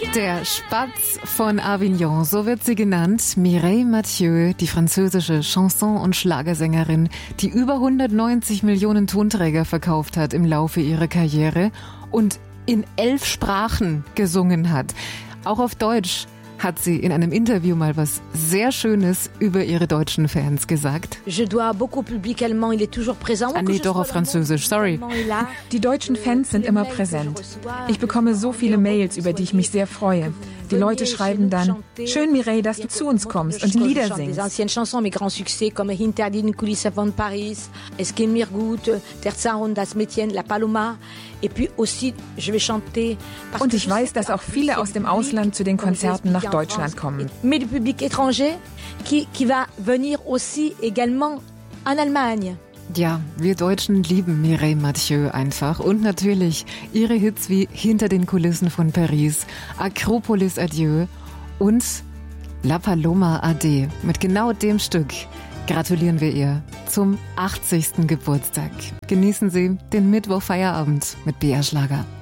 Der Spatz von Avignon, so wird sie genannt. Mireille Mathieu, die französische Chanson- und Schlagersängerin, die über 190 Millionen Tonträger verkauft hat im Laufe ihrer Karriere und in 11 Sprachen gesungen hat. Auch auf Deutsch hat sie in einem Interview mal was sehr Schönes über ihre deutschen Fans gesagt. Doch auf Französisch, sorry. Die deutschen Fans sind immer präsent. Ich bekomme so viele Mails, über die ich mich sehr freue. Die Leute schreiben dann, schön Mireille, dass du zu uns kommst und Lieder singst. Und ich weiß, dass auch viele aus dem Ausland zu den Konzerten nach Deutschland kommen. Ja, wir Deutschen lieben Mireille Mathieu einfach und natürlich ihre Hits wie Hinter den Kulissen von Paris, Akropolis Adieu und La Paloma Ade. Mit genau dem Stück gratulieren wir ihr zum 80. Geburtstag. Genießen Sie den Mittwoch-Feierabend mit BR Schlager.